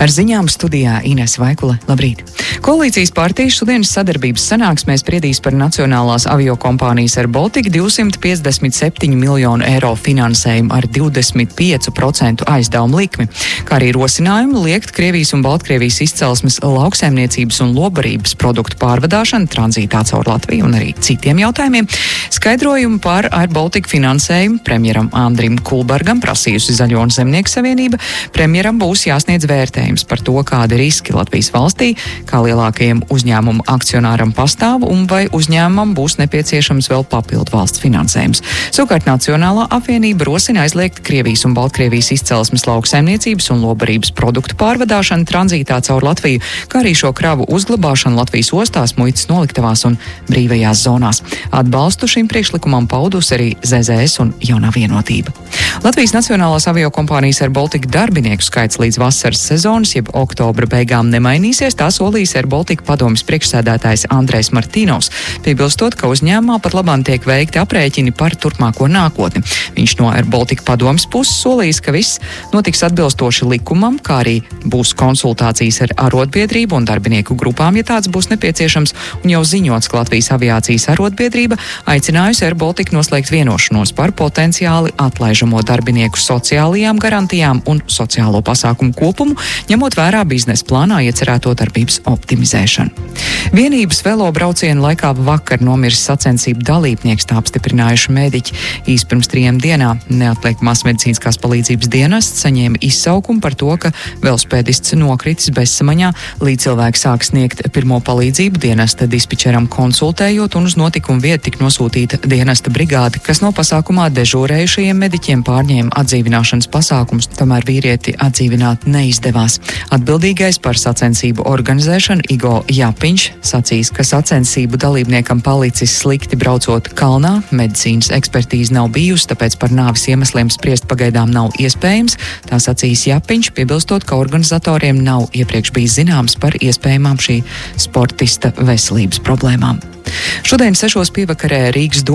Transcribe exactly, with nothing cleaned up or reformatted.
Ar ziņām studijā Ines Vaikule. Labrīt! Koalīcijas partijas šodienas sadarbības sanāksmē spriedīs par nacionālās aviokompānijas Air Baltica divsimt piecdesmit septiņu miljonu eiro finansējumu ar divdesmit pieci procenti aizdevumu likmi, kā arī rosinājumu liekt Krievijas un Baltkrievijas izcelsmes lauksaimniecības un lobarības produktu pārvadāšanu tranzītā caur Latviju un arī citiem jautājumiem. Skaidrojumu par Air Baltica finansējumu premjeram Andrim Kulbergam prasījusi Zaļo un Zemnieku savienība. Premjeram būs jāsniedz vērtējums par to, kādi riski Latvijas valstī, kā lielākajiem uzņēmumu akcionāram pastāv un vai uzņēmumam būs nepieciešams vēl papildu valsts finansējums. Savukārt Nacionālā apvienība rosina aizliegt Krievijas un Baltkrievijas izcelsmes lauksaimniecības un lobarības produktu pārvadāšanu tranzītā caur Latviju, kā arī šo kravu uzglabāšanu Latvijas ostās, muitas noliktavās un brīvajās zonās. Atbalstu šim priekšlikumam paudus arī Z Z S un Jaunā vienotība. Latvijas Nacionālās aviokompānijas Air Baltica darbinieku skaits līdz vasaras sezonas, jeb oktobra beigām nemainīsies, tā solījis Air Baltica padomes priekšsēdētājs Andrejs Martīnovs, piebilstot, ka uzņēmumā pat labāk tiek veikti aprēķini par turpmāko nākotni. Viņš no Air Baltica padomes puses solījis, ka viss notiks atbilstoši likumam, kā arī būs konsultācijas ar arotbiedrību un darbinieku grupām, ja tāds būs nepieciešams, un jau ziņots, ka Latvijas aviācijas arotbiedrība aicinājusi Air Baltica noslēgt vienošanos par potenciāli atlaižamo darbinieku sociālajām garantijām un sociālo pasākumu kopumu, ņemot vērā biznesa plānā iecerēto darbības optimizēšanu. Vienības velo braucienu laikā vakar nomiris sacensību dalībnieks, tā apstiprinājuši mediķi. Īs pirms trijiem dienām neatliekamās medicīniskās palīdzības dienests saņēma izsaukumu par to, ka velospēdists nokritis bezsamaņā, līdz cilvēks sāk sniegt pirmo palīdzību dienesta dispečeram konsultējot, un uz notikumu vietu tika nosūtīta dienesta brigāde, kas no pasākumā dežūrējušajiem mediķiem pārņēma atdzīvināšanas pasākums, tomēr vīrieti atdzīvināt neizdevās. Atbildīgais par sacensību organizēšanu Igo Japiņš sacīs, ka sacensību dalībniekam palicis slikti braucot kalnā, medicīnas ekspertīze nav bijusi, tāpēc par nāvis iemesliem spriest pagaidām nav iespējams, tā sacīs Japiņš, piebilstot, ka organizatoriem nav iepriekš bijis zināms par iespējamām šī sportista veselības problēmām. Šodien sešos pievakarē Rīgas